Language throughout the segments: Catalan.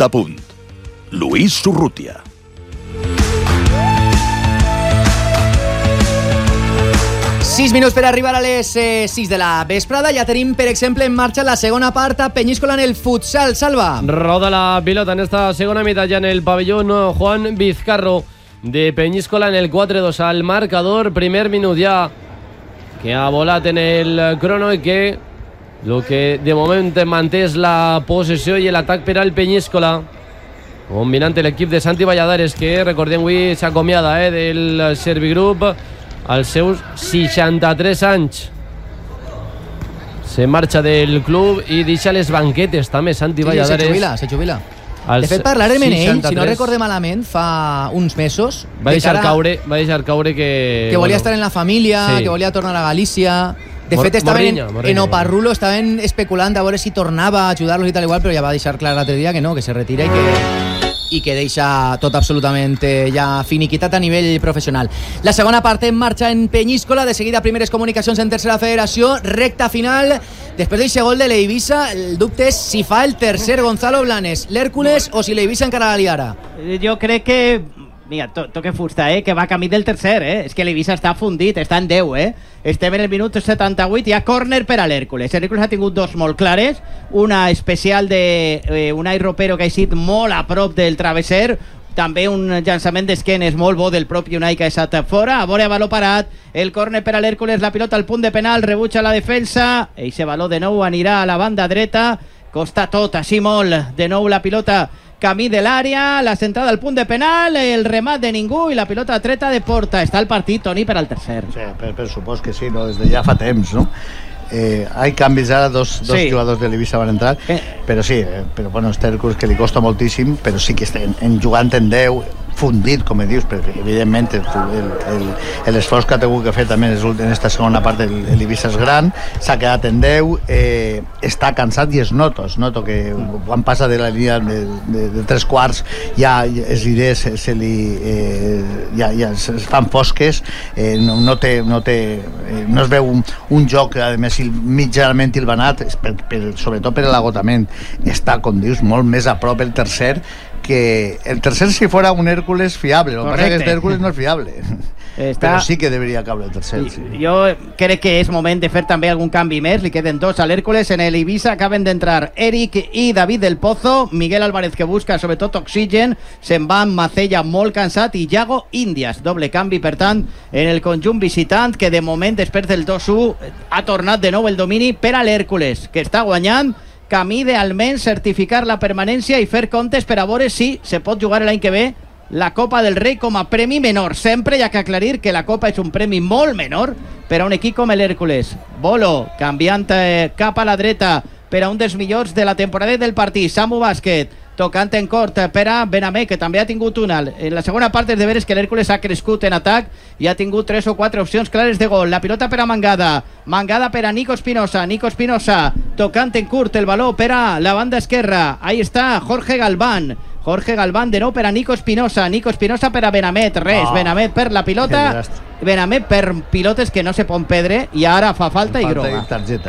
Tot a punt. Lluís Surrutia. Sis minuts per arribar a les 6 de la vesprada. Ja tenim, per exemple, en marxa la segona part a Peñíscola en el futsal. Salva. Roda la pilota en esta segunda mitad ya en el pabellón Juan Vizcarro de Peñíscola en el 4-2 al marcador. Primer minut ja que ha volat en el crono i que lo que de moment manté és la possessió i l'atac per al Peñíscola. Combinant l'equip de Santi Valladares, que recordem avui s'acomiada del Servigroup als seus 63 anys. Se marxa del club i deixa les banquetes també Santi Valladares. Se jubila. De fet, parlarem en ell, si no recordem malament, fa uns mesos. Va deixar caure que volia estar en la família, que volia tornar a Galícia. De fet, estaven en Oparrulo, estaven especulant a veure si tornava a ajudar-los i tal igual, però ja va deixar clar l'altre dia que no, que se retira i que deixa tot absolutament ja finiquitat a nivell professional. La segona part en marxa en Peñíscola, de seguida primeres comunicacions en tercera federació, recta final. Després d'aquest gol de l'Eivissa, el dubte és si fa el tercer Gonzalo Blanes, l'Hèrcules, o si l'Eivissa encara la liara. Jo crec que... Mira, toque fusta, que va camí del tercer, És que l'Eivissa està fundit, està en 10, Estem en el minut 78, hi ha córner per a l'Hèrcules. L'Hèrcules ha tingut dos molt clares, una especial de Unai Ropero, que ha estat molt a prop del travesser, també un llançament d'esquenes molt bo del propi Unai, que ha estat fora. A veure, valor parat, el córner per a l'Hèrcules, la pilota al punt de penal, rebutja la defensa, eixe valor de nou anirà a la banda dreta, costa tot, així molt, de nou la pilota camí de l'àrea, la centrada al punt de penal, el remat de ningú i la pilota treta de porta. Està el partit, Toni, per al tercer. Sí, per supost que sí, no? Des de ja fa temps, no? Hay canvis ara, dos jugadors de l'Eivissa van entrar, però sí, però bueno, Hèrcules que li costa moltíssim, però sí que en jugant en 10 fundit, com dius, perquè evidentment l'esforç que ha tingut que fer també en esta segona part l'Eivissa és gran, s'ha quedat en 10, està cansat i es noto que quan passa de la línia de 3/4 ja les idees ja es fan fosques, no es veu un joc, a més mitjanament hilvanat, sobretot per l'agotament. Està, com dius, molt més a prop el tercer, que el tercer si fuera un Hèrcules fiable, lo que pasa es que este Hèrcules no es fiable. Però sí que deberia caure el tercer. Jo crec que és moment de fer també algun canvi més. Li queden dos a l'Hèrcules. En l'Eivissa acaben d'entrar Eric i David del Pozo. Miguel Álvarez, que busca sobretot oxigen, se'n va amb Macella molt cansat, i Yago Indias. Doble canvi, per tant, en el conjunt visitant, que de moment, després del 2-1, ha tornat de nou el domini per a l'Hèrcules, que està guanyant camí de almenys certificar la permanència i fer comptes per a veure si se pot jugar l'any que ve la Copa del Rei com a premi menor. Sempre hi ha que aclarir que la Copa és un premi molt menor per a un equip com l'Hèrcules. Bolo, canviant cap a la dreta per a un dels millors de la temporada del partit. Samu Bàsquet, tocant en cort per a Benamé, que també ha tingut una. En la segona part és de veres que l'Hèrcules ha crescut en atac i ha tingut 3 o 4 opcions clares de gol. La pilota per a Mangada per a Nico Espinosa, tocant en curt el valor per a la banda esquerra. Ahí està Jorge Galván de nou per a Nico Espinosa per a Benamet, Benamet per la pilota, Benamet per pilotes que no se poden perdre, i ara fa falta i groga.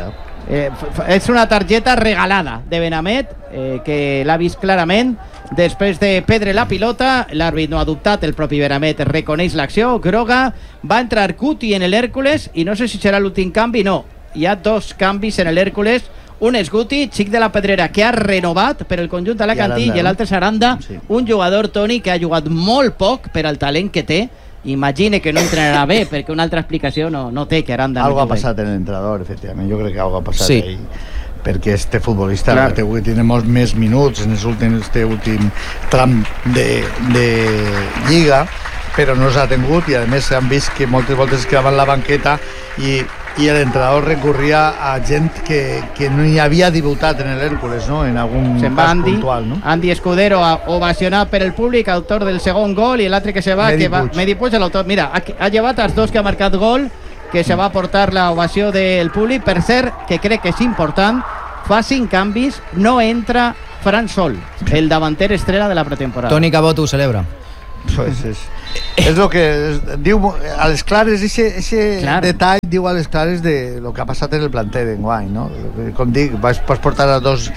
És una targeta regalada de Benamet, que l'ha vist clarament després de perdre la pilota. L'àrbit no ha dubtat, el propi Benamet reconeix l'acció, groga. Va entrar Cuti en l'Hèrcules i no sé si serà l'últim canvi. No, hi ha dos canvis en l'Hèrcules. Un és Guti, xic de la Pedrera, que ha renovat per el conjunt alacantí, i l'altre és Aranda, un jugador, Toni, que ha jugat molt poc per al talent que té. Imagine que no entrenarà bé, perquè una altra explicació no té, que Aranda... Algo ha passat en l'entrenador, efectivament. Jo crec que algo ha passat ahí, perquè este futbolista tiene molts més minuts en este últim tram de Lliga, però no s'ha tingut, i a més s'han vist que moltes voltes quedaven la banqueta i l'entrenador recorria a gent que no hi havia debutat en l'Hèrcules, no? En algun cas puntual, no? Andy Escudero, ovacionat per el públic, autor del segon gol, i l'altre que se va, Medi Puig, l'autor. Mira, ha llevat els dos que ha marcat gol, que se va portar l'ovació del públic. Per cert, que crec que és important, fa 5 canvis, no entra Fran Sol, el davanter estrella de la pretemporada. Toni Cabot ho celebra. Pues És el que diu a les clares, aquest detall diu a les clares de lo que ha passat en el planter d'enguany, no? Com dic, pots portar a dos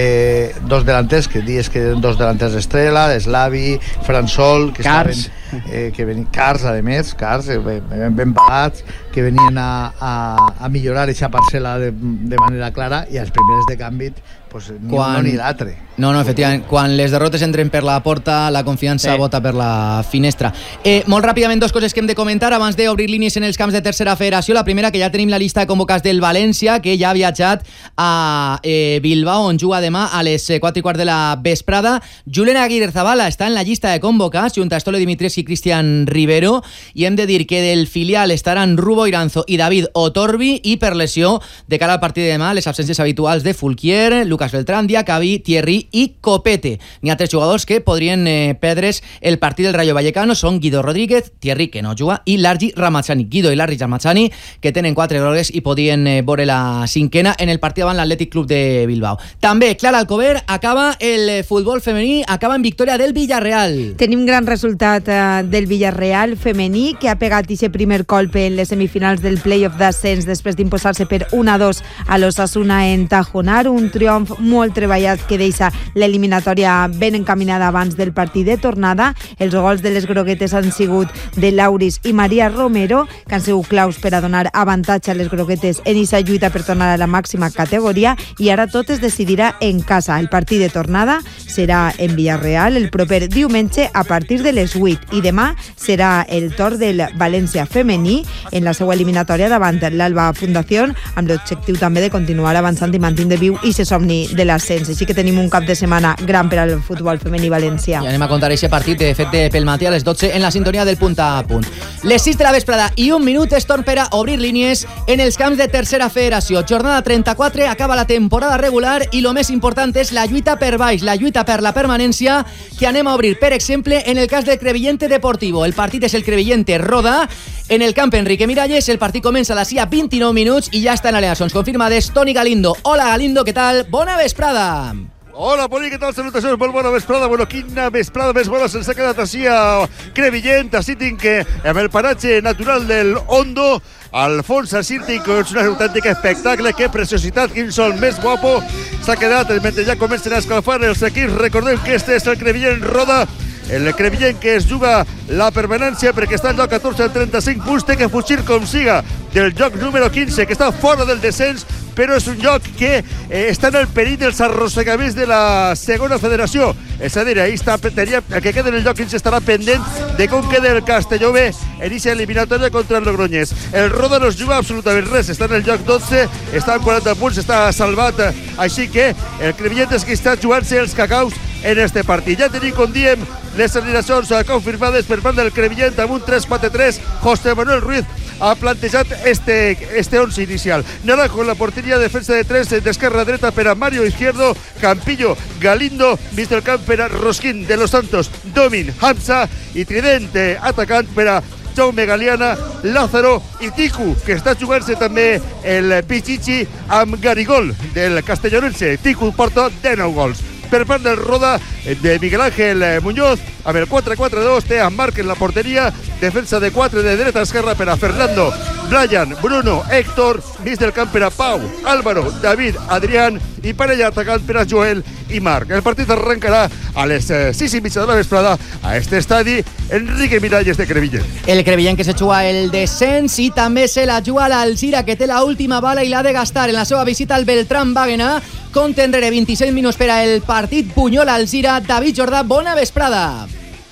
delanters, que dius que eren dos delanters estrella, Slavi, Fransol, que Cars. Cars, a més, ben pagats, que venien a millorar aquesta parcel·la de manera clara, i els primers de canvi pues, ni un ni l'altre. No, efectivament, quan les derrotes entren per la porta, la confiança vota per la finestra. Molt ràpidament, dos coses que hem de comentar abans d'obrir línies en els camps de tercera federació. La primera, que ja tenim la llista de convocats del València, que ja ha viatjat a Bilbao, on juga demà a les 4:15 de la vesprada. Julen Aguirrezabala està en la llista de convocats, junt a Stole Dimitrescu i Cristian Rivero, i hem de dir que del filial estaran Rubo Iranzo i David Otorbi, i per lesió, de cara al partit de demà, les absències habituals de Fulquier, Lucas Beltrán, Diacabí, Thierry i Copete. N'hi ha 3 jugadors que podrien perdre's el partit del Rayo Vallecano, són Guido Rodríguez, Thierry, que no juga, i Largi Ramazani. Guido i Largi Ramazani, que tenen 4 grogues i podien veure la cinquena en el partit davant l'Atlètic Club de Bilbao. També, Clara Alcover, acaba el futbol femení, acaba en victòria del Villarreal. Tenim gran resultat del Villarreal femení, que ha pegat aquest primer colpe en les semifinals del play-off d'ascens després d'imposar-se per 1-2 a l'Osasuna en Tajonar, un triomf molt treballat que deixa l'eliminatòria ben encaminada abans del partit de tornada. Els gols de les groguetes han sigut de Lauris i Maria Romero, que han sigut claus per a donar avantatge a les groguetes en aquesta lluita per tornar a la màxima categoria, i ara tot es decidirà en casa. El partit de tornada serà en Villarreal el proper diumenge a partir de les 8, i demà serà el torn del València femení en la seva eliminatòria davant l'Alba Fundació, amb l'objectiu també de continuar avançant i mantindre viu i se somni de l'ascens. Així que tenim un cap de setmana gran per al futbol femení valencià. I anem a contar aquest partit de fet pel matí a les 12 en la sintonia del Punt a Punt. Les 6 de la vesprada i 1 minut és torn per a obrir línies en els camps de tercera federació. Jornada 34, acaba la temporada regular i lo més important és la lluita per baix, la lluita per la permanència, que anem a obrir, per exemple, en el cas del Crevillente Deportivo. El partit és el Crevillente Roda en el camp Enrique Miralles. El partit comença a les 29 minuts i ja està en alineacions confirmades Toni Galindo. Hola Galindo, què tal? Bona vesprada! Hola, Poli, què tal? Salutacions, molt bona vesprada. Bueno, quina vesprada més bona se'ns ha quedat així a Crevillent. Així tinc que, amb el paratge natural del Hondo, al fons així tinc que és un autèntic espectacle. Que preciositat, quin sol més guapo s'ha quedat mentre ja comencen a escalfar els equips. Recordem que este és el Crevillent Roda, el Crevillent que es juga la permanència perquè està al lloc 14 amb 35 punts, té que fugir com siga del lloc número 15, que està fora del descens, però és un lloc que està en el perill dels arrossegaments de la segona federació. És a dir, ahí està, el que queda en el lloc 15 estarà pendent de com queda el Castelló B en aquesta eliminatòria contra el Logroñés. El Roda no es juga absolutament res, està en el lloc 12, està en 40 punts, està salvat, així que el Crevillent és que està jugant-se els cacaus en este partit. Ja tenim, com diem, les alineacions confirmades per part del Crevillent amb un 3-4-3. José Manuel Ruiz ha plantejat este 11 inicial. Naranjo en la porteria, defensa de 3 d'esquerra a dreta per a Mario Izquierdo, Campillo, Galindo, mig del camp per a Rosquín, De Los Santos, Domin, Hamza i Tridente, atacant per a Jaume Galiana, Lázaro i Ticu, que està jugant-se també el Pichichi amb Garigol del Castellonense. Ticu porta 19 gols. Per part del Roda, de Miguel Ángel Muñoz, amb el 4-4-2, té a Marc en la porteria, defensa de 4 de dreta a esquerra per a Fernando, Brian, Bruno, Héctor, mig del camp per a Pau, Álvaro, David, Adrián i parella atacant per a Joel i Marc. El partit arrencarà a les 6:30 de la vesprada a este estadi Enrique Miralles de Crevillent. El Crevillent que se juga el descens i també se la juga l'Alzira, que té la última bala i l'ha de gastar en la seva visita al Beltrán Bàguena. Compte enrere 26 minuts per al partit Buñol-Alzira. David Jordà, bona vesprada.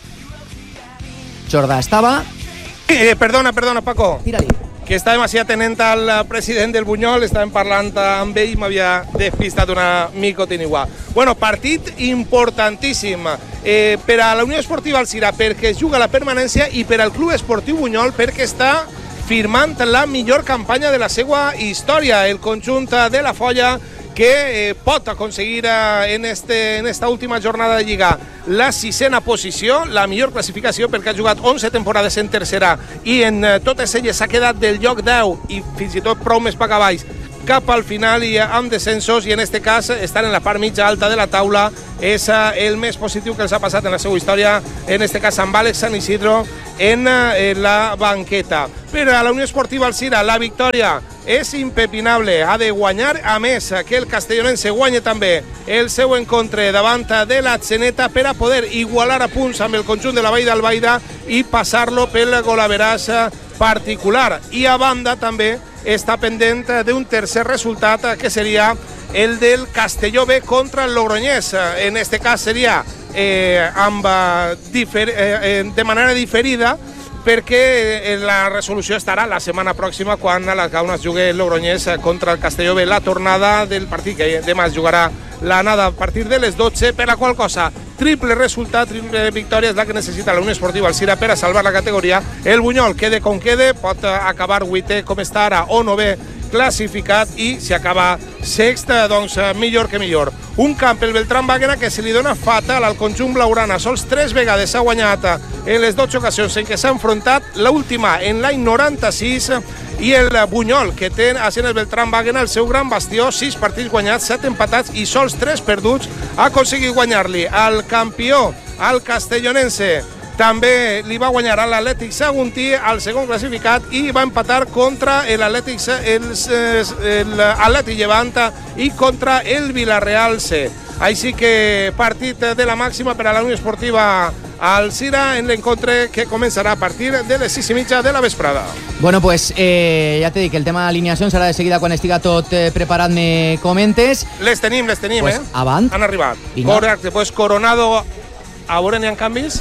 Jordà estava... Perdona, Paco. Tira-li. Que estàvem així atenent al president del Buñol, estàvem parlant amb ell i m'havia despistat una micotina igual. Bueno, partit importantíssim per a la Unió Esportiva Alzira perquè es juga la permanència i per al Club Esportiu Buñol perquè està firmant la millor campanya de la seva història. El conjunt de la Folla que pot aconseguir en esta última jornada de Lliga la 6a posició, la millor classificació perquè ha jugat 11 temporades en tercera i en totes elles s'ha quedat del lloc 10 i fins i tot prou més per acabaix cap al final i amb descensos, i en este cas estan en la part mitja alta de la taula. És el més positiu que els ha passat en la seva història, en este cas amb Àlex San Isidro en la banqueta. Per a la Unió Esportiva Alzira, la victòria és impepinable, ha de guanyar, a més que el castellonense guanye també el seu encontre davant de l'Atzeneta per a poder igualar a punts amb el conjunt de la Vall d'Albaida i passar-lo pel golaveràs particular. I a banda també està pendent d'un tercer resultat, que seria el del Castelló B contra el Logroñés. En este cas seria de manera diferida, perquè la resolució estarà la setmana pròxima quan a les Gaunes jugui el Logroñés contra el Castelló B, la tornada del partit, que demà es jugarà l'anada a partir de les 12, per la qual cosa triple resultat, triple victòria és la que necessita la Unió Esportiva Alzira per a salvar la categoria. El Bunyol, quede com quede, pot acabar 8è com està ara o 9è classificat, i si acaba sext, doncs millor que millor. Un camp, el Beltrán Bàquena, que se li dona fatal al conjunt blaugrana. Sols 3 vegades s'ha guanyat en les 12 ocasions en què s'ha enfrontat, l'última en l'any 96, i el Bunyol, que té a el Beltrán Bàquena el seu gran bastió, 6 partits guanyats, 7 empatats i sols 3 perduts, ha aconseguit guanyar-li al campió, al castellonense. També li va guanyar a l'Atlètic Saguntí, al segon classificat, i va empatar contra l'Atlètic Llevant i contra el Villarreal C. Així que partit de la màxima per a la Unió Esportiva Alzira en l'encontre que començarà a partir de les 6:30 de la vesprada. Bueno, pues ja t'he dit que el tema d'alineacions serà de seguida quan estiga tot preparat me comentes. Les tenim, pues avant. Han arribat. Correcte, pues Coronado, a veure, n'hi ha canvis?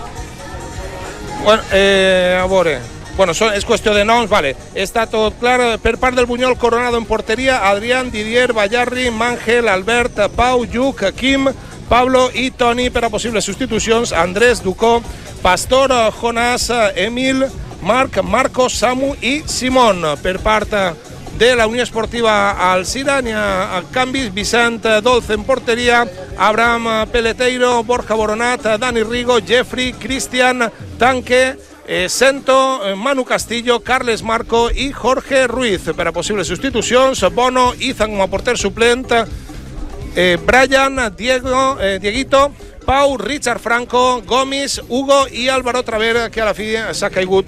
Bueno, a veure, bueno, és qüestió de noms, vale. Està tot clar. Per part del Bunyol, Coronado en porteria, Adrián, Didier, Ballarri, Mangel, Albert, Pau, Lluc, Quim, Pablo i Toni. Per a possibles substitucions, Andrés, Ducó, Pastor, Jonas, Emil, Marc, Marcos, Samu i Simón. Per part de la Unió Esportiva Alzira n'hi ha canvis: Vicent Dolce en porteria, Abraham Peleteiro, Borja Boronat, Dani Rigo, Jeffrey, Cristian Tanque, Sento, Manu Castillo, Carles Marco i Jorge Ruiz. Per a possibles substitucions, Bono, Izan com a porter suplent, Brian, Dieguito, Pau, Richard Franco, Gomis, Hugo i Álvaro Traver, que a la fi s'ha caigut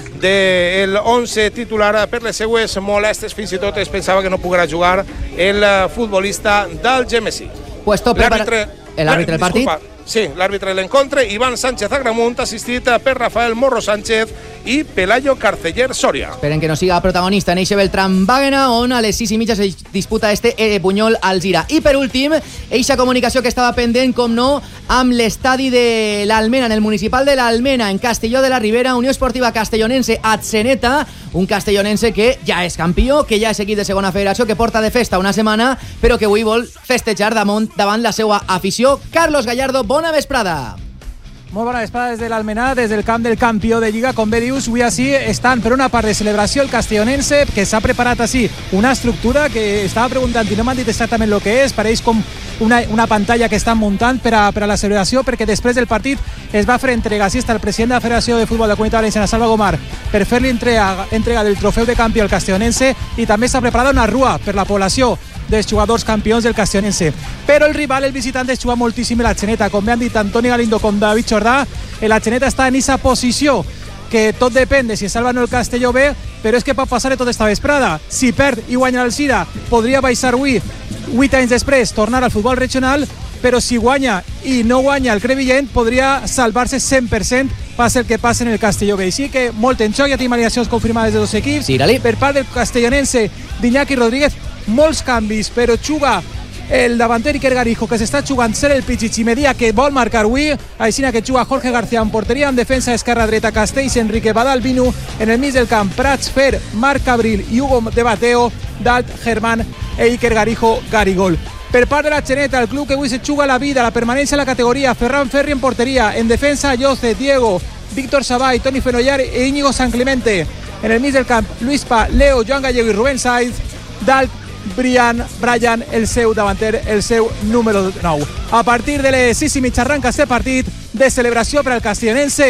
del 11 titular per les seues molestes. Fins i tot es pensava que no poguera jugar el futbolista del Gemesí. Pues l'àrbitre del partit. Sí, l'àrbitre de l'encontre, Iván Sánchez Agramunt, assistit per Rafael Morro Sánchez i Pelayo Carceller Soria. Esperen que no siga protagonista en eixe Beltrán Bàquena, on a les 6:30 se disputa este Bunyol Alzira. I per últim, eixa comunicació que estava pendent, com no, amb l'estadi de l'Almena, en el municipal de l'Almena, en Castelló de la Ribera, Unió Esportiva Castellonense Atzeneta, un castellonense que ja és campió, que ja és equip de segona federació, que porta de festa una setmana, però que avui vol festejar davant la seva afició. Carlos Gallardo, bona vesprada. Molt bona vesprada des de l'Almenar, des del camp del campió de Lliga. Com bé dius, avui així estan per una part de celebració el castellonense, que s'ha preparat així una estructura que estava preguntant i no m'han dit exactament el que és. Pareix com una pantalla que estan muntant per a la celebració, perquè després del partit es va fer entrega. Així està el president de la Federació de Futbol de la Comunitat Valenciana, Salva Gomar, per fer-li entrega del trofeu de campió al castellonense, i també s'ha preparat una rua per la població dels jugadors campions del castellonense. Però el rival, el visitant, es juga moltíssim l'Atzeneta. Com bé han dit Antoni Galindo com David Jordà, l'Atzeneta està en aquesta posició que tot depèn de si salva o no el Castelló B, però és que pot passar tota esta vesprada. Si perd i guanya l'Alzira, podria baixar avui, 8 anys després, tornar al futbol regional, però si guanya i no guanya el Crevillent, podria salvar-se 100%, passi el que passi en el Castelló B. Així que molt en xoc, ja tenim alineacions confirmades de dos equips. Sí, per part del castellonense, d'Iñaki Rodríguez, molts canvis, però juga el davanter Iker Garijo, que s'està jugant ser el Pichichi Media, que vol marcar avui, així que juga Jorge García en porteria, en defensa esquerra dreta Castells, Enrique Badal, Vinu, en el mig del camp Prats, Fer, Marc Cabril i Hugo de Bateo, Dalt, Germán e Iker Garijo, Garigol. Per part de l'Atzeneta, el club que avui se juga la vida, la permanència en la categoria, Ferran Ferri en porteria, en defensa Jose, Diego, Víctor Sabay, Toni Fenollar e Íñigo San Clemente. En el mig del camp, Luis Pa, Leo, Joan Gallego i Rubén Sainz, Dalt, Brian, el seu davanter, el seu número 9. A partir de les 6:30 arranca este partit de celebració per al castellonense,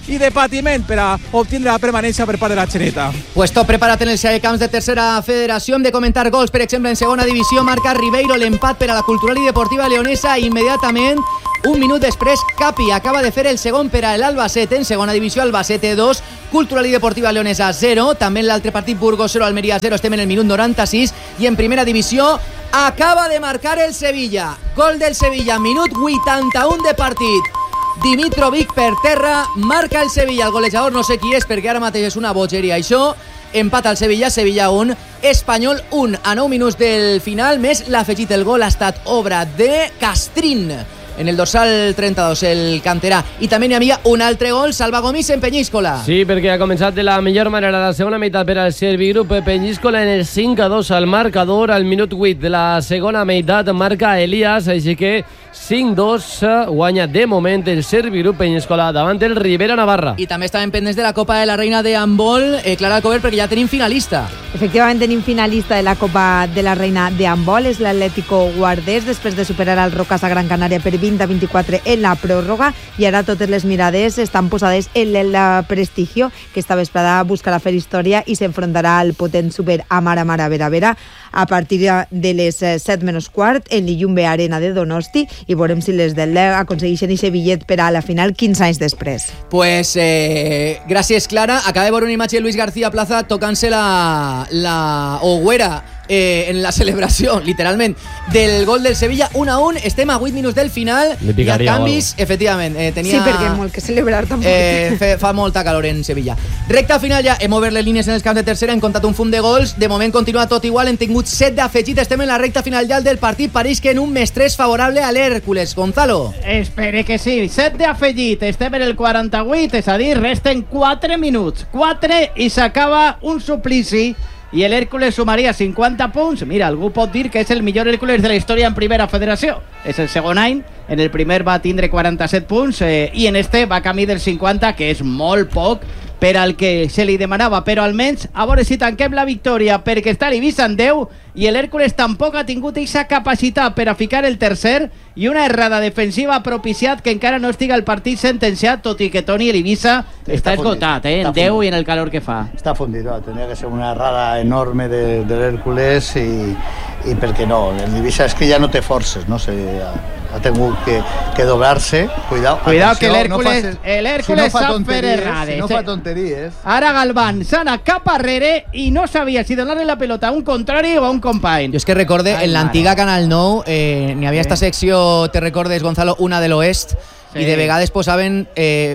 i de patiment per a obtindre la permanència per part de la Xereta. Pues tot preparat en el SEAE Camps de tercera federació. Hem de comentar gols, per exemple, en segona divisió. Marca Ribeiro l'empat per a la Cultural i Deportiva Leonesa. Immediatament, un minut després, Capi acaba de fer el segon per a l'Albacete. En segona divisió, Albacete 2, Cultural i Deportiva Leonesa 0. També en l'altre partit, Burgos 0, Almeria 0. Estem en el minut 96. I en primera divisió acaba de marcar el Sevilla. Gol del Sevilla, minut 81 de partit. Dimitrovic per terra, marca el Sevilla. El golejador no sé qui és, perquè ara mateix és una bogeria això. Empat al Sevilla, Sevilla 1, Espanyol 1 a 9 minuts del final, més l'afegit. El gol ha estat obra de Castrín en el dorsal 32, el canterà. I també n'hi havia un altre gol, Salva Gomis en Penyíscola. Sí, perquè ha començat de la millor manera la segona meitat per al Servigrup Penyíscola en el 5-2 al marcador. Al minut 8 de la segona meitat marca Elias, així que 5-2 guanya de moment el Servigrup Penyíscola davant el Rivera Navarra. I també estaven pendents de la Copa de la Reina de Handbol, Clara Alcover, perquè ja tenim finalista. Efectivament, tenim finalista de la Copa de la Reina de Handbol, és l'Atlético Guardés, després de superar el Rocasa Gran Canària per 20-24 en la pròrroga, i ara totes les mirades estan posades en el Prestigio, que esta vesprada buscarà fer història i s'enfrontarà al potent Super Amara Vera Vera a partir de les 7 menys quart en l'Illumbe Arena de Donosti, i veurem si les del LEG aconsegueixen aquest bitllet per a la final 15 anys després. Pues gràcies, Clara. Acaba de veure una imatge de Luis García Plaza tocant-se la ogüera en la celebració, literalment, del gol del Sevilla. 1-1, estem a 8 minuts del final. Hi ha canvis, efectivament. Sí, perquè molt que celebrar tampoc. Fa molta calor en Sevilla. Recta final ja, hem obert les línies en els camps de tercera, hem comptat un fum de gols, de moment continua tot igual, hem tingut 7 d'afegit, estem en la recta final ja del partit, pareix que en un +3 favorable a l'Hèrcules. Gonzalo. Espere que sí, 7 d'afegit, estem en el 48, és a dir, resten 4 minuts, 4 i s'acaba un suplici, i l'Hèrcules sumaria 50 punts. Mira, algú pot dir que és el millor Hèrcules de la història en primera federació. És el segon any, en el primer va tindre 47 punts i en este va camí del 50, que és molt poc per al que se li demanava, però almenys a veure si tanquem la victòria, perquè està l'Eivissa en 10 i l'Hèrcules tampoc ha tingut aquesta capacitat per a ficar el tercer, i una errada defensiva ha propiciat que encara no estiga el partit sentenciat, tot i que Toni l'Eivissa està esgotat, en 10 i en el calor que fa. Està fundit, tenia que ser una errada enorme de l'Hèrcules i perquè no, l'Eivissa és que ja no té forces, no sé, ha tingut que doblar-se. Cuidado que l'Hèrcules sap fer errades. Si no fa tonteries. Ara Galván s'ana cap arrere i no sabia si donar-li la pelota a un contrari o a un company. Jo és que recorde, en l'antiga Canal 9 n'hi havia esta secció, te recordes, Gonzalo, una de l'Oest, i de vegades posaven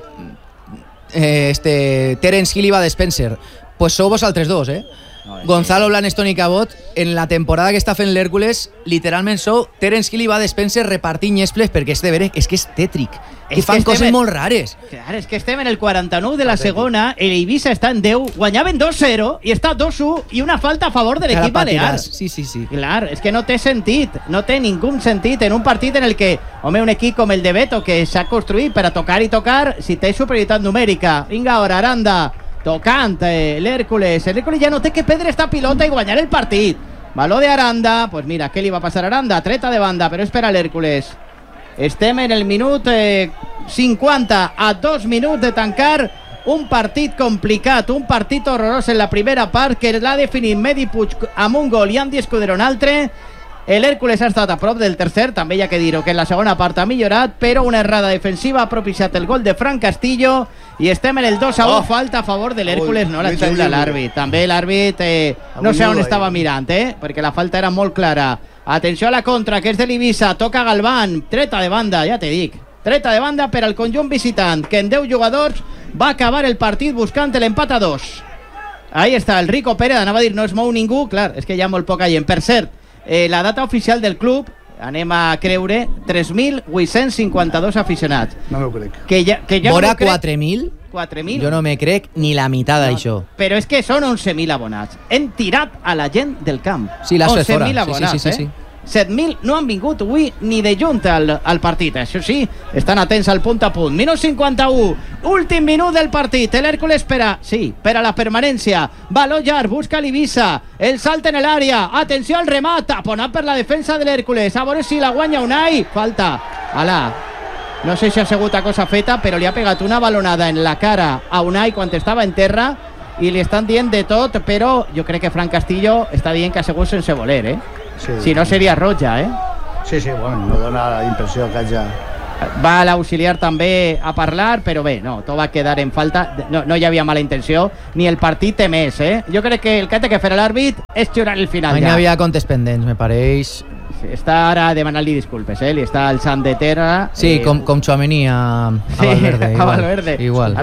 Terence Hill i Bud Spencer. Pues sou vosaltres dos, Gonzalo Blaneston i Cabot, en la temporada que està fent l'Hèrcules, literalment sou Terence Hill i Bud Spencer repartint nyesples, perquè és de veure, és que és tètric, que fan coses molt rares. Clar, és que estem en el 49 de la segona, l'Eivissa està en 10, guanyaven 2-0 i està 2-1 i una falta a favor de l'equip balear. Sí. Clar, és que no té sentit, no té ningú sentit en un partit en el que, home, un equip com el de Beto, que s'ha construït per a tocar i tocar, si té superioritat numèrica. Vinga, ara, Aranda, tocant l'Hèrcules ja no té que perdre esta pilota i guanyar el partit. Baló de Aranda, pues mira, què li va passar a Aranda? Treta de banda, però espera l'Hèrcules. Estem en el minut 50, a 2 minuts de tancar un partit complicat, un partit horrorós en la primera part, que l'ha definit Medi Puig amb un gol i Andy Escudero un altre. L'Hèrcules ha estat a prop del tercer, també hi ha que dir-ho, que en la segona part ha millorat, però una errada defensiva ha propiciat el gol de Fran Castillo i estem en el 2-1, falta a favor de l'Hèrcules, no la xiula l'àrbit. També l'àrbit no sé on estava mirant, perquè la falta era molt clara. Atenció a la contra, que és de l'Eivissa, toca Galván, treta de banda, ja te dic. Treta de banda per al conjunt visitant, que en 10 jugadors va acabar el partit buscant l'empat a 2. Ahí està, el Rico Pérez, anava a dir no es mou ningú, clar, és que hi ha molt poca gent. Per cert, la data oficial del club, anem a creure, 3.852 aficionats. No m'ho crec. Vora 4.000? 4.000? Jo no me crec ni la meitat d'això. Però és que són 11.000 abonats. Hem tirat a la gent del camp. Sí, l'has fet fora. 11.000 abonats, sí. 7.000 no han vingut avui ni de junt al partit. Això sí, estan atents al punt a punt. Minut 51, últim minut del partit. L'Hèrcules per a la permanència. Baló llarg, busca l'Eivissa. El salt en l'àrea. Atenció al remat. Taponat per la defensa de l'Hèrcules. A veure si la guanya Unai. Falta. Ala. no sé si ha sigut cosa feta, però li ha pegat una balonada en la cara a Unai quan estava en terra i li estan dient de tot, però jo crec que Fran Castillo està dient que ha sigut sense voler, Sí. Si no seria roja, Sí, bueno, me dona la impressió que ja... Va l'auxiliar també a parlar, però bé, no, tot va quedar en falta, no hi havia mala intenció, ni el partit té més, Jo crec que el que té que fer l'àrbit és xiurar el final. No hi havia comptes pendents, me pareix. Sí, està ara demanant-li disculpes, li està alçant de terra. Sí, com Tchouaméni a Valverde. A Valverde. Igual.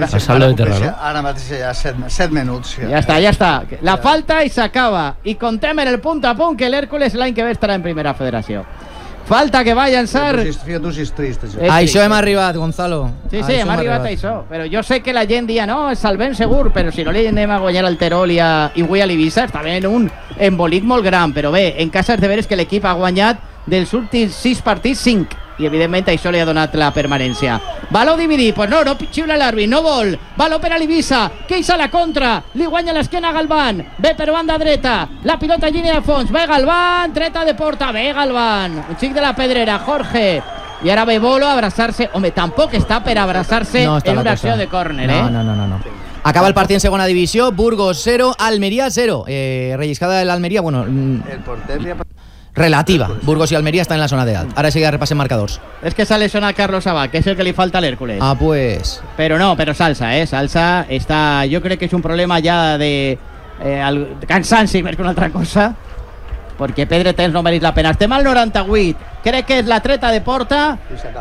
Ara mateix ja 7 minuts. Ja està. La falta i s'acaba. I contem en el punt a punt que l'Hèrcules l'any que ve estarà en primera federació. Falta que va a llançar... Tu és trist, això. A això hem arribat, Gonzalo. Sí, hem arribat a això. Però jo sé que la gent dia, no, és salvem segur, però si no li anem a guanyar al Terol i avui a l'Eivissa, està en un embolic molt gran. Però bé, en cas de veres que l'equip ha guanyat dels últims 6 partits, 5. I evidentment això li ha donat la permanència. Baló dividit, pues no xiula l'àrbit, no vol. Baló per a l'Eivissa, que és a la contra, li guanya l'esquena a Galván, ve per banda dreta, la pilota en línia de fons, ve Galván, treta de porta, ve Galván, un xic de la pedrera, Jorge, i ara ve Bolo a abraçar-se. Home, tampoc està per abraçar-se en una acció de córner, No. Acaba el partit en segona divisió, Burgos 0, Almería 0. Relliscada de l'Almeria, bueno... El porter li ha... Relativa. Burgos i Almeria estan en la zona de dalt. Ara sí que repassem marcadors. És que s'ha lesionat Carlos Abad, que és el que li falta a l'Hèrcules. Pues... Però Salsa, Salsa està... Jo crec que és un problema ja de cansanci més que una altra cosa, perquè Pedre Tens no mereix la pena. Estem al 98. Crec que és la treta de porta.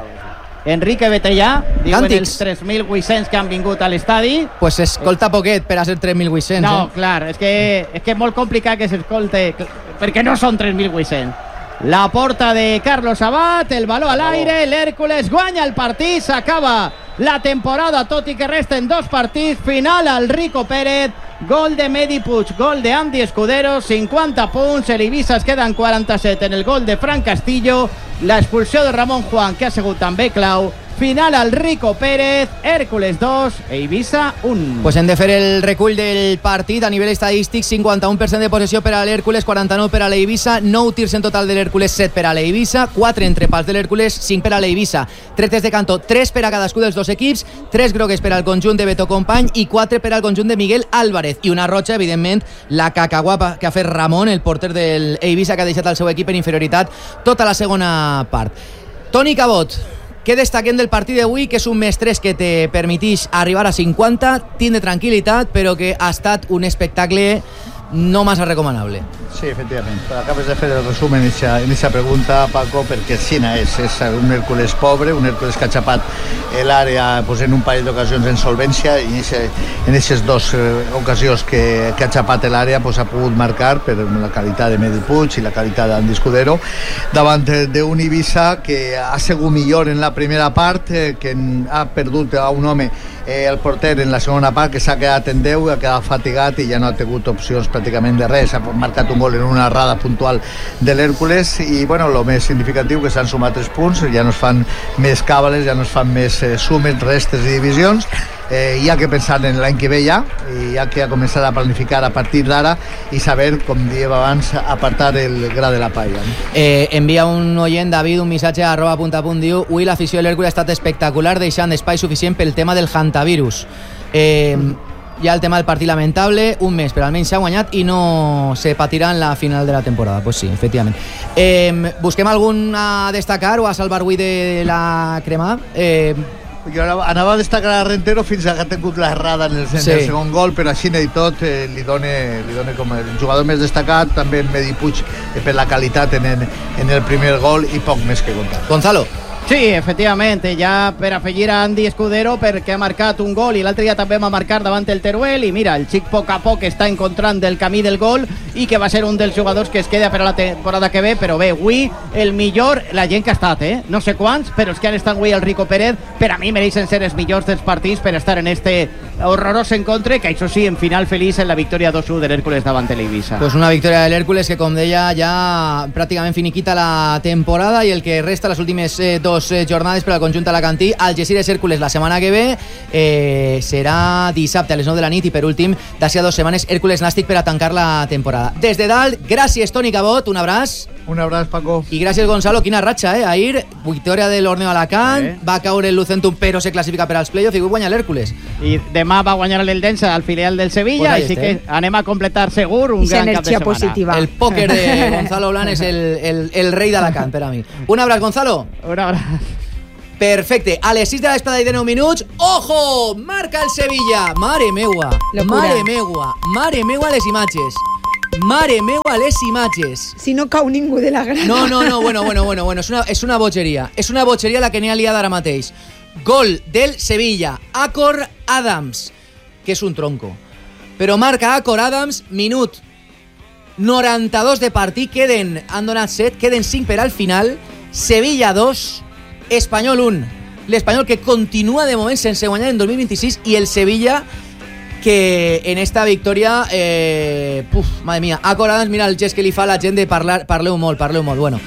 Enrique Betellà, diuen els 3.800 que han vingut a l'estadi. Pues escolta poquet per a ser 3.800. No, clar, és que és molt complicat que s'escolte, perquè no són 3.800. La porta de Carlos Abad, el baló al aire, l'Hèrcules guanya el partit, s'acaba la temporada, tot i que resten 2 partits, final al Rico Pérez, gol de Medi Puig, gol de Andy Escudero, 50 punts, el Eivissa es queda en 47 en el gol de Fran Castillo, l'expulsió de Ramon Juan, que ha sigut també clau, final al Rico Pérez, Hèrcules 2, Eivissa 1. Pues hem de fer el recull del partit a nivell estadístic, 51% de possessió per a l'Hèrcules, 49 per a l'Eivissa, 9 tirs en total de l'Hèrcules, 7 per a l'Eivissa, 4 entrepals de l'Hèrcules, 5 per a l'Eivissa, 3 des de cantó, 3 per a cadascú dels dos equips, 3 grogues per al conjunt de Beto Company i 4 per al conjunt de Miguel Álvarez, i una roja, evidentment, la cacaguapa que ha fet Ramon, el porter del Eivissa, que ha deixat el seu equip en inferioritat tota la segona part. Toni Cabot, què destaquem del partit d'avui, que és un més 3 que te permetix arribar a 50, tindre tranquil·litat, però que ha estat un espectacle no massa recomanable. Sí, efectivament. Acabes de fer el resum en aquesta pregunta, Paco, perquè Xina és un Hèrcules pobre, un Hèrcules que ha xapat l'àrea en un parell d'ocasions en solvència, i en aquestes 2 ocasions que ha xapat l'àrea ha pogut marcar per la qualitat de Medi Puig i la qualitat d'Andy Escudero davant d'un Eivissa que ha sigut millor en la primera part, que ha perdut a un home, el porter, en la segona part, que s'ha quedat en 10, ha quedat fatigat i ja no ha tingut opcions pràcticament de res. Ha marcat un gol en una errada puntual de l'Hèrcules i, bueno, el més significatiu que s'han sumat 3 punts, ja no es fan més càbales, ja no es fan més sumes, restes i divisions. Hi ha que pensar en l'any que ve ja, i hi ha que començar a planificar a partir d'ara i saber, com dèiem abans, apartar el gra de la palla. Envia un oient, David, un missatge a @punt, diu: avui l'afició de l'Hèrcules ha estat espectacular, deixant espai suficient pel tema del hantavirus. Hi ha el tema del partit lamentable, un mes, però almenys s'ha guanyat i no se patirà en la final de la temporada. Pues sí, efectivament. Busquem algun a destacar o a salvar avui de la crema? Jo anava a destacar a Rentero fins a que ha tingut l'errada en el segon gol, però així i tot li dona com el jugador més destacat, també el Medi Puig per la qualitat en el primer gol i poc més que contar. Gonzalo. Sí, efectivament, ja per afegir a Andy Escudero, perquè ha marcat un gol i l'altre dia també va marcar davant el Teruel, i mira, el xic a poc està encontrant el camí del gol i que va ser un dels jugadors que es queda per a la temporada que ve, però bé, avui el millor, la gent que ha estat, no sé quants, però els que han estat avui el Rico Pérez, per a mi mereixen ser els millors dels partits per estar en este horrorós encontre, que això sí, en final feliç en la victòria 2-1 de l'Hèrcules davant de l'Eivissa. Pues una victòria de l'Hèrcules que, com deia, ja pràcticament finiquita la temporada i el que resta les últimes 2 jornades per al conjunt alacantí. Algeciras Hèrcules la setmana que ve serà dissabte a les 9 de la nit i per últim, d'ací a 2 setmanes, Hèrcules Nàstic per a tancar la temporada. Des de dalt, gràcies Toni Cabot, un abraç. Un abraç, Paco. I gràcies, Gonzalo. Quina ratxa, Ahir, victòria de l'Orneo Alacant, va caure el Lucentum, però se classifica per als play-offs i guanya l'Hèrcules. I demà va guanyar l'Eldense al filial del Sevilla, pues així que anem a completar segur un gran cap de setmana. Positiva. El pòquer de Gonzalo Blan és el rei d'Alacant, per a mi. Un abraç, Gonzalo. Un abraç. Perfecte, a les 6 de la vesprada i de 9 minuts, ojo, marca el Sevilla. Mare meua, mare meua les imatges. Mare meua, les imatges. Si no cau ningú de la grada. No, bueno, és una bogeria. És una bogeria la que n'hi ha liada ara mateix. Gol del Sevilla, Acor Adams, que és un tronco. Però marca Acor Adams, minut 92 de partit, han donat 7, queden 5 per al final. Sevilla 2, Espanyol 1. L'Espanyol que continua de moment sense guanyar en 2026 i el Sevilla que en esta victòria madre mía, Acor Adams, mira el gest que li fa a la gent de parleu molt, bueno.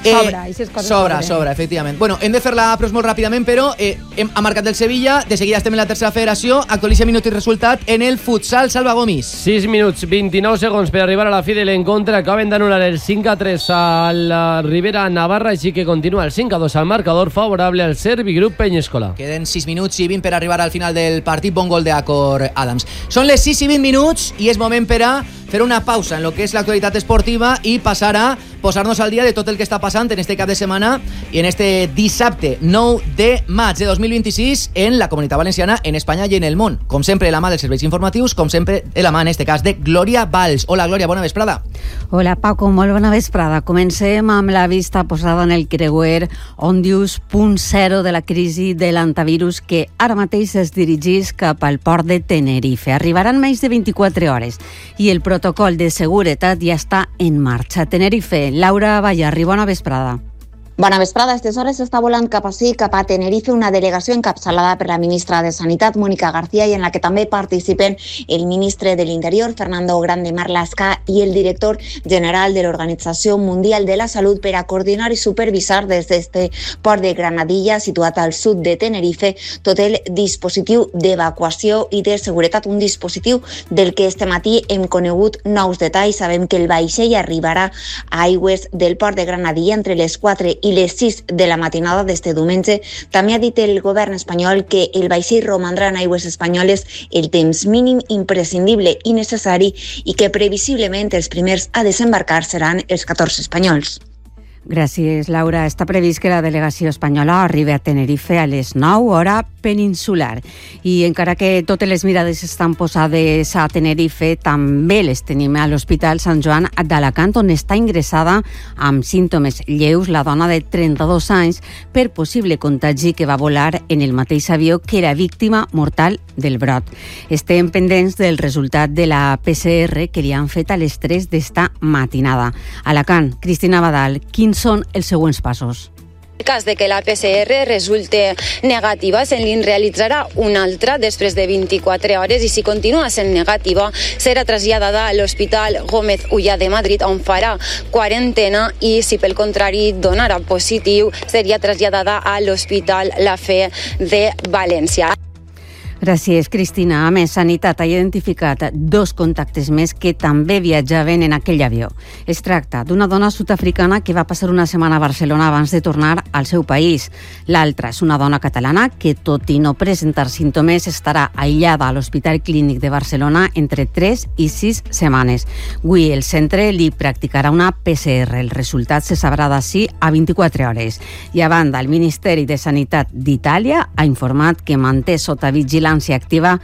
Sobra, efectivament. Bueno, hem de fer la pros molt ràpidament, però ha marcat el Sevilla, de seguida estem en la tercera federació, actualitza minut i resultat en el futsal Salva Gomis. 6 minuts, 29 segons per arribar a la fi de l'encontre, acaben d'anul·lar el 5-3 a la Ribera Navarra, així que continua el 5-2 al marcador favorable al Servigroup Peñíscola. Queden 6 minuts i 20 per arribar al final del partit, bon gol d'Acor Adams. Són les 6 i 20 minuts i és moment per a fer una pausa en lo que és l'actualitat esportiva i passar a posar-nos al dia de tot el que està passant en este cap de setmana i en este dissabte 9 de maig de 2026 en la Comunitat Valenciana, en Espanya i en el món. Com sempre, la mà dels serveis informatius, com sempre, de la mà, en este cas, de Glòria Valls. Hola, Glòria, bona vesprada. Hola, Paco, molt bona vesprada. Comencem amb la vista posada en el creuer Ondius .0 de la crisi de l'antivirus que ara mateix es dirigís cap al port de Tenerife. Arribaran menys de 24 hores i el protocol de seguretat ja està en marxa. Tenerife, Laura Ballarri, bona vesprada. Bona vesprada. A aquestes hores està volant cap a Tenerife, una delegació encapçalada per la ministra de Sanitat, Mónica García, i en la que també participen el ministre de l'Interior, Fernando Grande Marlaska, i el director general de l'Organització Mundial de la Salut per a coordinar i supervisar des d'este port de Granadilla, situat al sud de Tenerife, tot el dispositiu d'evacuació i de seguretat, un dispositiu del que este matí hem conegut nous detalls. Sabem que el vaixell arribarà a aigües del port de Granadilla entre les 4 i les 6 de la matinada d'este diumenge. També ha dit el govern espanyol que el vaixell romandrà en aigües espanyoles el temps mínim imprescindible i necessari i que previsiblement els primers a desembarcar seran els 14 espanyols. Gràcies, Laura. Està previst que la delegació espanyola arribi a Tenerife a les 9, hora peninsular. I encara que totes les mirades estan posades a Tenerife, també les tenim a l'Hospital Sant Joan d'Alacant, on està ingressada amb símptomes lleus la dona de 32 anys per possible contagi que va volar en el mateix avió que era víctima mortal del brot. Estem pendents del resultat de la PCR que li han fet a les 3 d'esta matinada. Alacant, Cristina Badal, quins són els següents passos? En cas de que la PCR resulte negativa, se li realitzarà una altra després de 24 hores i si continua sent negativa serà traslladada a l'Hospital Gómez Ullà de Madrid, on farà quarantena, i si pel contrari donarà positiu seria traslladada a l'Hospital La Fe de València. Gràcies, Cristina. A més, Sanitat ha identificat 2 contactes més que també viatjaven en aquell avió. Es tracta d'una dona sud-africana que va passar una setmana a Barcelona abans de tornar al seu país. L'altra és una dona catalana que, tot i no presentar símptomes, estarà aïllada a l'Hospital Clínic de Barcelona entre 3 i 6 setmanes. Avui el centre li practicarà una PCR. El resultat se sabrà d'ací a 24 hores. I a banda, el Ministeri de Sanitat d'Itàlia ha informat que manté sota vigilància activa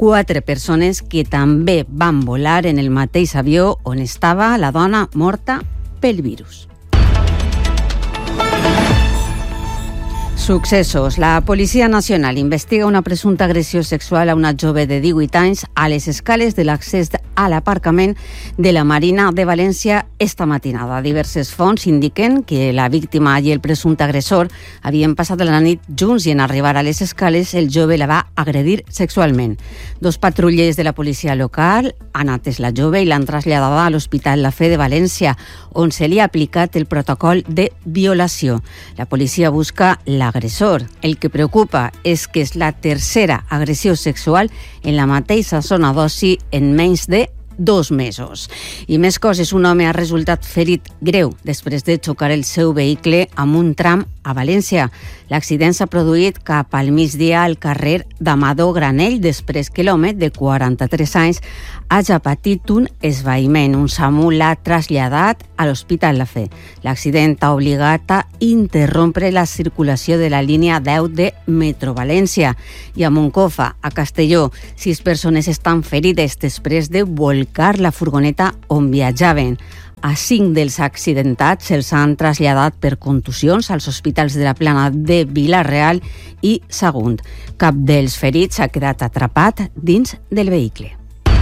4 persones que també van volar en el mateix avió on estava la dona morta pel virus. Successos. La Policia Nacional investiga una presumpta agressió sexual a una jove de 18 anys a les escales de l'accés a l'aparcament de la Marina de València esta matinada. Diverses fonts indiquen que la víctima i el presumpte agressor havien passat la nit junts i en arribar a les escales el jove la va agredir sexualment. 2 patrullers de la policia local han atès la jove i l'han traslladada a l'Hospital La Fe de València, on se li ha aplicat el protocol de violació. La policia busca l'agressor. El que preocupa és que és la tercera agressió sexual en la mateixa zona d'oci en menys de 2 mesos. I més coses, un home ha resultat ferit greu després de xocar el seu vehicle amb un tram a València. L'accident s'ha produït cap al migdia al carrer d'Amador Granell després que l'home, de 43 anys, hagi patit un esvaïment. Un SAMU l'ha traslladat a l'Hospital La Fe. L'accident ha obligat a interrompre la circulació de la línia 10 de Metro València. I a Moncofa, a Castelló, 6 persones estan ferides després de volcar la furgoneta on viatjaven. A 5 dels accidentats se'ls han traslladat per contusions als hospitals de la Plana de Vila-real i Sagunt. Cap dels ferits ha quedat atrapat dins del vehicle.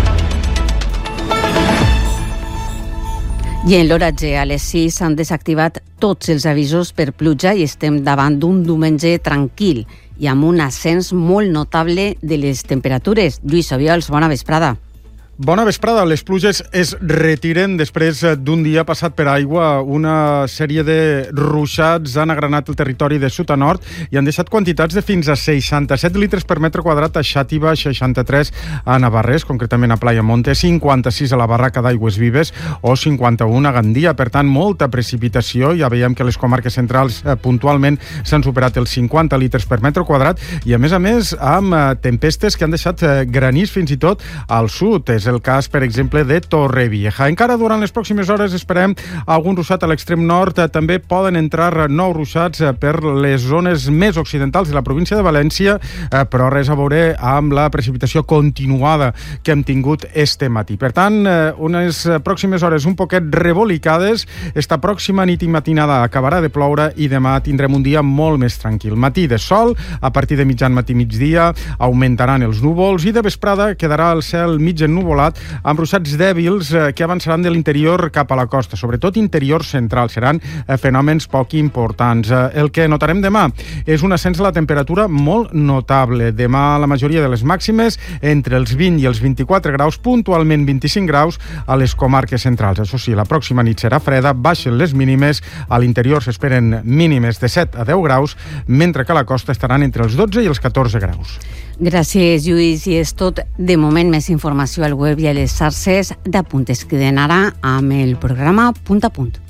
I en l'oratge a les 6 s'han desactivat tots els avisos per pluja i estem davant d'un diumenge tranquil i amb un ascens molt notable de les temperatures. Lluís Obiols, bona vesprada. Bona vesprada. Les pluges es retiren després d'un dia passat per aigua. Una sèrie de ruixats han agranat el territori de sud a nord i han deixat quantitats de fins a 67 litres per metre quadrat a Xàtiva, 63 a Navarrés, concretament a Playa Monte, 56 a la Barraca d'Aigües Vives o 51 a Gandia. Per tant, molta precipitació. Ja veiem que les comarques centrals puntualment s'han superat els 50 litres per metre quadrat i, a més, amb tempestes que han deixat granís fins i tot al sud. És el cas, per exemple, de Torrevieja. Encara durant les pròximes hores esperem algun ruixat a l'extrem nord. També poden entrar nous ruixats per les zones més occidentals de la província de València, però res a veure amb la precipitació continuada que hem tingut este matí. Per tant, unes pròximes hores un poquet revolicades. Esta pròxima nit i matinada acabarà de ploure i demà tindrem un dia molt més tranquil. Matí de sol, a partir de mitjan matí migdia augmentaran els núvols i de vesprada quedarà el cel mig ennuvolat amb ruixats dèbils que avançaran de l'interior cap a la costa, sobretot interior central. Seran fenòmens poc importants. El que notarem demà és un ascens a la temperatura molt notable. Demà la majoria de les màximes entre els 20 i els 24 graus, puntualment 25 graus a les comarques centrals. Això sí, la pròxima nit serà freda, baixen les mínimes, a l'interior s'esperen mínimes de 7 a 10 graus, mentre que a la costa estaran entre els 12 i els 14 graus. Gràcies, Lluís. I és tot de moment. Més informació al web i a les xarxes d'Apunt. Es queden ara amb el programa Punt a Punt.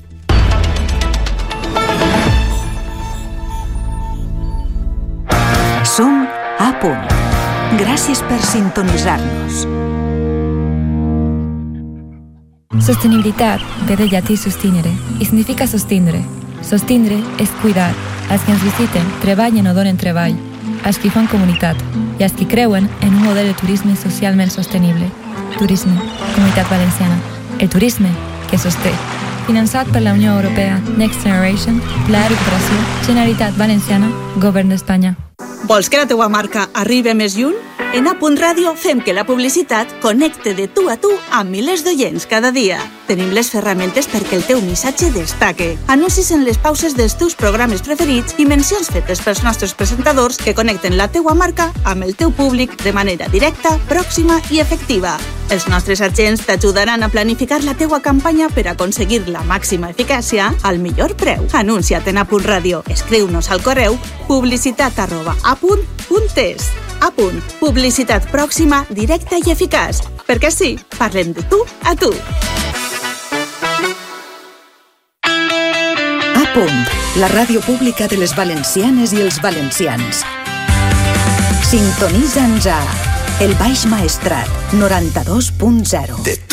Som a Punt. Gràcies per sintonitzar-nos. Sostenibilitat ve del llatí sustinere i significa sostindre. Sostindre és cuidar. Els que ens visiten treballen o donen treball, els que fan comunitat i els que creuen en un model de turisme socialment sostenible. Turisme, Comunitat Valenciana. El turisme que sosté. Finançat per la Unió Europea, Next Generation, la Recuperació, Generalitat Valenciana, Govern d'Espanya. Vols que la teua marca arribi més lluny? En A.Ràdio fem que la publicitat connecte de tu a tu amb milers d'oients cada dia. Tenim les ferramentes perquè el teu missatge destaque. Anuncis en les pauses dels teus programes preferits i mencions fetes pels nostres presentadors que connecten la teua marca amb el teu públic de manera directa, pròxima i efectiva. Els nostres agents t'ajudaran a planificar la teua campanya per aconseguir la màxima eficàcia al millor preu. Anuncia't en A.Ràdio. Escriu-nos al correu publicitat@a.es. A.Punt. Publicitat pròxima, directa i eficaç. Perquè sí, parlem de tu a tu. A.Punt. La ràdio pública de les valencianes i els valencians. Sintonitza'ns a El Baix Maestrat, 92.0.